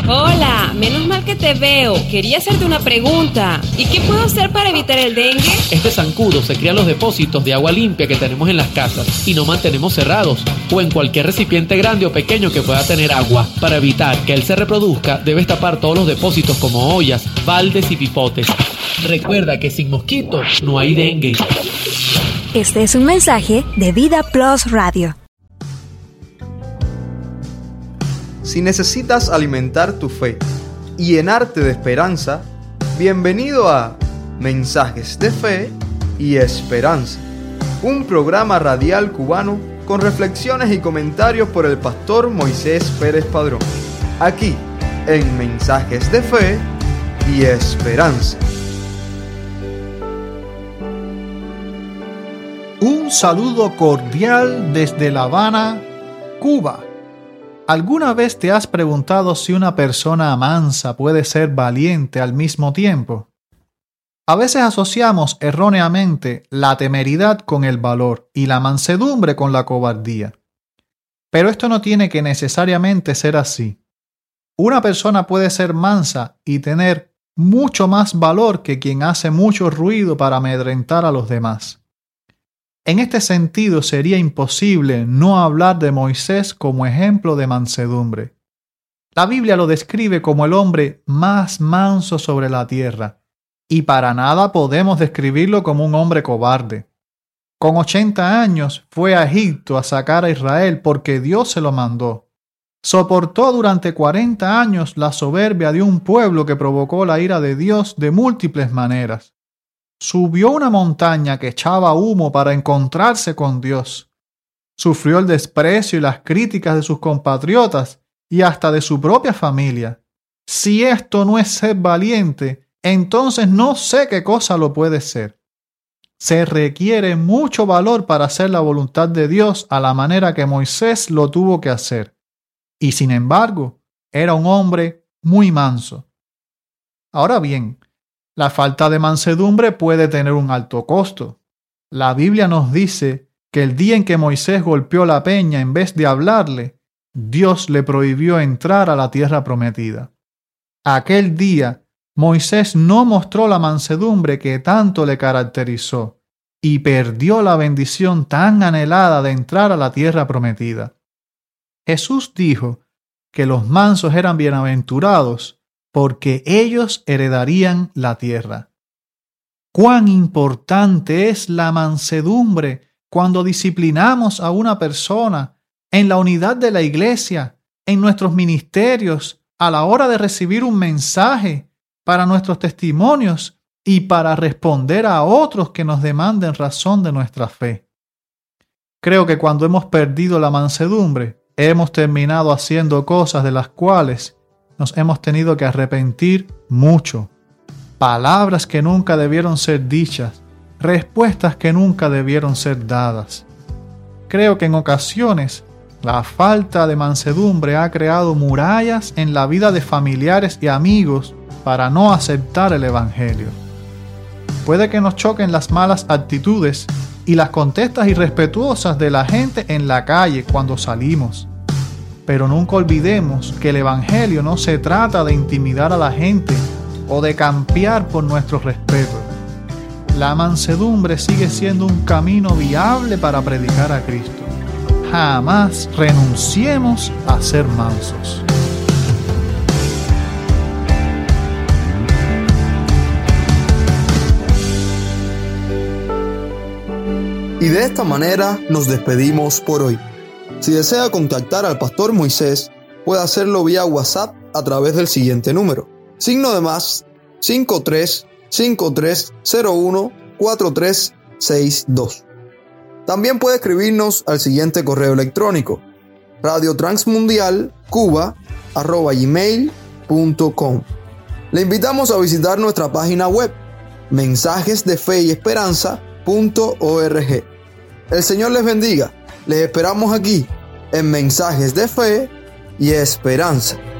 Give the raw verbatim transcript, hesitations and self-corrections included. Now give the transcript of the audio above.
Hola, menos mal que te veo. Quería hacerte una pregunta. ¿Y qué puedo hacer para evitar el dengue? Este zancudo se cría en los depósitos de agua limpia que tenemos en las casas y no mantenemos cerrados, o en cualquier recipiente grande o pequeño que pueda tener agua. Para evitar que él se reproduzca, debes tapar todos los depósitos como ollas, baldes y pipotes. Recuerda que sin mosquitos no hay dengue. Este es un mensaje de Vida Plus Radio. Si necesitas alimentar tu fe y llenarte de esperanza, bienvenido a Mensajes de Fe y Esperanza, un programa radial cubano con reflexiones y comentarios por el pastor Moisés Pérez Padrón, aquí en Mensajes de Fe y Esperanza. Un saludo cordial desde La Habana, Cuba. ¿Alguna vez te has preguntado si una persona mansa puede ser valiente al mismo tiempo? A veces asociamos erróneamente la temeridad con el valor y la mansedumbre con la cobardía. Pero esto no tiene que necesariamente ser así. Una persona puede ser mansa y tener mucho más valor que quien hace mucho ruido para amedrentar a los demás. En este sentido, sería imposible no hablar de Moisés como ejemplo de mansedumbre. La Biblia lo describe como el hombre más manso sobre la tierra, y para nada podemos describirlo como un hombre cobarde. Con ochenta años fue a Egipto a sacar a Israel porque Dios se lo mandó. Soportó durante cuarenta años la soberbia de un pueblo que provocó la ira de Dios de múltiples maneras. Subió una montaña que echaba humo para encontrarse con Dios. Sufrió el desprecio y las críticas de sus compatriotas y hasta de su propia familia. Si esto no es ser valiente, entonces no sé qué cosa lo puede ser. Se requiere mucho valor para hacer la voluntad de Dios a la manera que Moisés lo tuvo que hacer. Y sin embargo, era un hombre muy manso. Ahora bien, la falta de mansedumbre puede tener un alto costo. La Biblia nos dice que el día en que Moisés golpeó la peña en vez de hablarle, Dios le prohibió entrar a la tierra prometida. Aquel día, Moisés no mostró la mansedumbre que tanto le caracterizó y perdió la bendición tan anhelada de entrar a la tierra prometida. Jesús dijo que los mansos eran bienaventurados porque ellos heredarían la tierra. Cuán importante es la mansedumbre cuando disciplinamos a una persona en la unidad de la iglesia, en nuestros ministerios, a la hora de recibir un mensaje, para nuestros testimonios y para responder a otros que nos demanden razón de nuestra fe. Creo que cuando hemos perdido la mansedumbre, hemos terminado haciendo cosas de las cuales nos hemos tenido que arrepentir mucho. Palabras que nunca debieron ser dichas, respuestas que nunca debieron ser dadas. Creo que en ocasiones la falta de mansedumbre ha creado murallas en la vida de familiares y amigos para no aceptar el Evangelio. Puede que nos choquen las malas actitudes y las contestas irrespetuosas de la gente en la calle cuando salimos. Pero nunca olvidemos que el Evangelio no se trata de intimidar a la gente o de campear por nuestro respeto. La mansedumbre sigue siendo un camino viable para predicar a Cristo. Jamás renunciemos a ser mansos. Y de esta manera nos despedimos por hoy. Si desea contactar al pastor Moisés, puede hacerlo vía WhatsApp a través del siguiente número: signo de más cinco tres cinco tres cero uno cuatro tres seis dos. También puede escribirnos al siguiente correo electrónico: radiotransmundialcuba arroba gmail punto com. Le invitamos a visitar nuestra página web mensajes de fe y esperanza punto org. El Señor les bendiga. Les esperamos aquí en Mensajes de Fe y Esperanza.